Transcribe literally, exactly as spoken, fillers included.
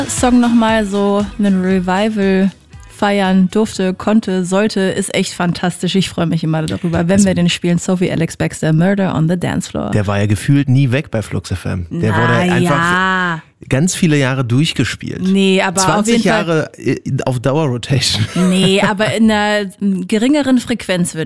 Song nochmal so einen Revival feiern durfte, konnte, sollte, ist echt fantastisch. Ich freue mich immer darüber, wenn also, wir den spielen. Sophie Alex Baxter, Murder on the Dance Floor. Der war ja gefühlt nie weg bei Flux F M. Der Na, wurde einfach ja. ganz viele Jahre durchgespielt. Nee, aber zwanzig auf jeden Jahre Fall, auf Dauerrotation. Nee, aber in einer geringeren Frequenz würde